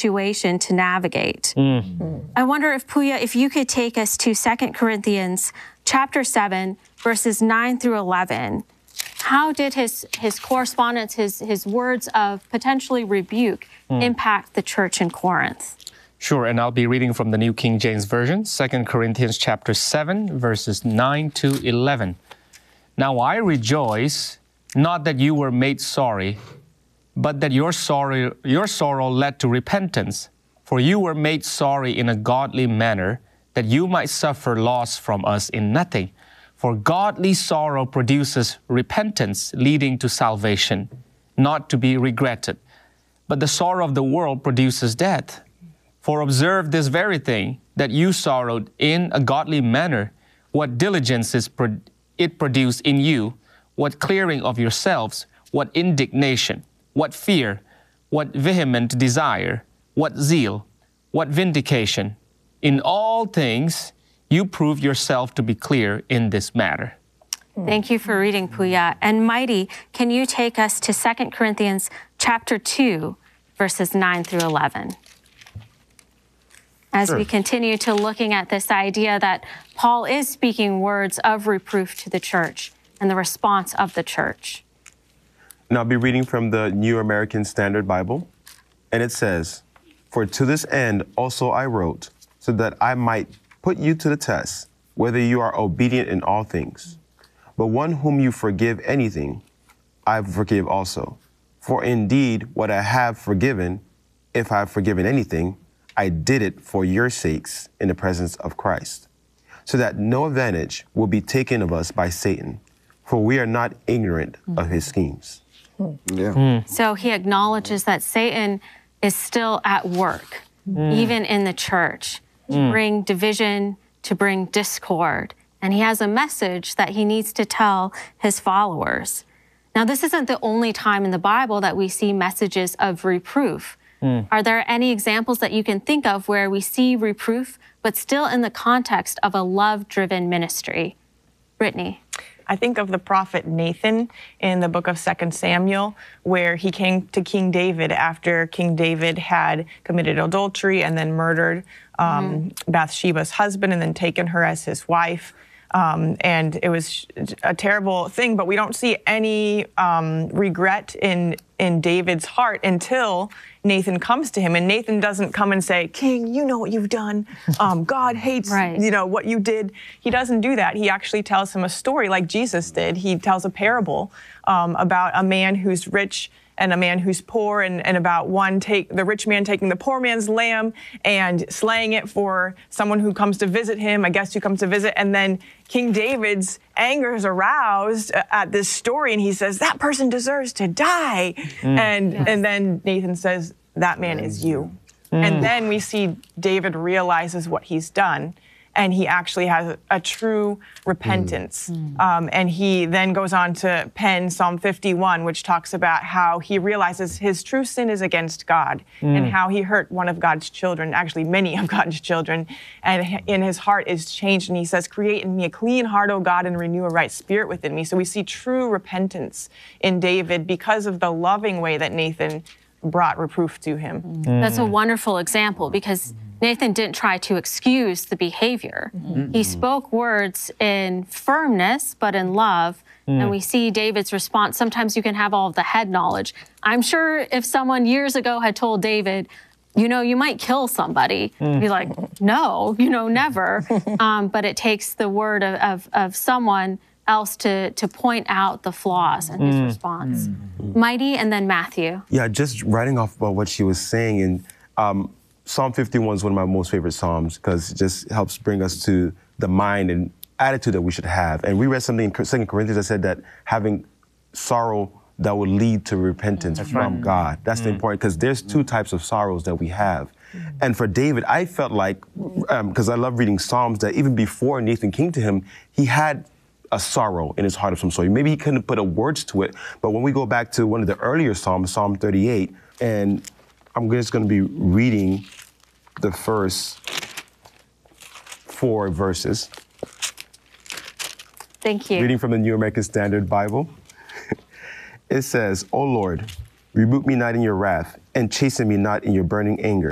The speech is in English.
situation to navigate. I wonder if, Puya, if you could take us to 2 Corinthians chapter 7, verses 9 through 11. How did his correspondence, his words of potentially rebuke impact the church in Corinth? Sure, and I'll be reading from the New King James Version, 2 Corinthians chapter 7, verses 9 to 11. Now I rejoice, not that you were made sorry, but that your sorrow led to repentance. For you were made sorry in a godly manner, that you might suffer loss from us in nothing. For godly sorrow produces repentance, leading to salvation, not to be regretted. But the sorrow of the world produces death. For observe this very thing, that you sorrowed in a godly manner, what diligence it produced in you, what clearing of yourselves, what indignation, what fear, what vehement desire, what zeal, what vindication. In all things, you prove yourself to be clear in this matter. Thank you for reading, Puya. And Mighty, can you take us to 2 Corinthians chapter 2, verses 9 through 11? As we continue to looking at this idea that Paul is speaking words of reproof to the church and the response of the church. And I'll be reading from the New American Standard Bible. And it says, "For to this end also I wrote, so that I might put you to the test, whether you are obedient in all things. But one whom you forgive anything, I forgive also. For indeed, what I have forgiven, if I have forgiven anything, I did it for your sakes in the presence of Christ, so that no advantage will be taken of us by Satan, for we are not ignorant of his schemes." So he acknowledges that Satan is still at work, even in the church, to bring division, to bring discord. And he has a message that he needs to tell his followers. Now, this isn't the only time in the Bible that we see messages of reproof. Are there any examples that you can think of where we see reproof, but still in the context of a love-driven ministry? Brittany. I think of the prophet Nathan in the book of 2 Samuel, where he came to King David after King David had committed adultery and then murdered Bathsheba's husband and then taken her as his wife. And it was a terrible thing, but we don't see any regret in David's heart until Nathan comes to him. And Nathan doesn't come and say, "King, you know what you've done. God hates, what you did." He doesn't do that. He actually tells him a story like Jesus did. He tells a parable about a man who's rich and a man who's poor, and about the rich man taking the poor man's lamb and slaying it for someone who comes to visit him, a guest who comes to visit. And then King David's anger is aroused at this story, and he says, "That person deserves to die." And then Nathan says, "That man is you." And then we see David realizes what he's done, and he actually has a true repentance. And he then goes on to pen Psalm 51, which talks about how he realizes his true sin is against God and how he hurt one of God's children, actually many of God's children, and in his heart is changed. And he says, "Create in me a clean heart, O God, and renew a right spirit within me." So we see true repentance in David because of the loving way that Nathan brought reproof to him. That's a wonderful example, because Nathan didn't try to excuse the behavior. He spoke words in firmness, but in love. And we see David's response. Sometimes you can have all of the head knowledge. I'm sure if someone years ago had told David, you might kill somebody, he'd be like, "No, never." But it takes the word of someone else to point out the flaws in his response. Mighty, and then Matthew. Yeah, just writing off about what she was saying, and Psalm 51 is one of my most favorite Psalms because it just helps bring us to the mind and attitude that we should have. And we read something in 2 Corinthians that said that having sorrow that would lead to repentance from God. That's the important, because there's two types of sorrows that we have. And for David, I felt like, because I love reading Psalms, that even before Nathan came to him, he had a sorrow in his heart of some sort. Maybe he couldn't put words to it, but when we go back to one of the earlier Psalms, Psalm 38, and I'm just going to be reading the first 4 verses. Thank you. Reading from the New American Standard Bible. It says, "O Lord, rebuke me not in your wrath, and chasten me not in your burning anger.